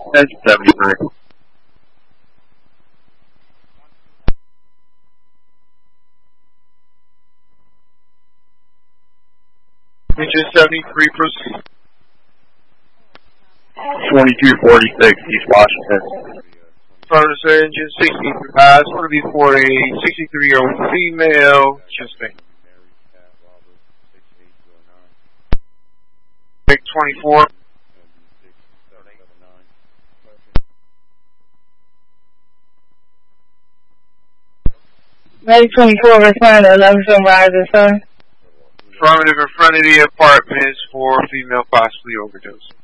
That's 73. Engine 73, proceed. 2246, East Washington. Furnace engine 63. It's going to be for a 63-year-old female. Just think. 24. May 24, respond to 11 Sunrise, sir. Affirmative in front of the apartments for female possibly overdose.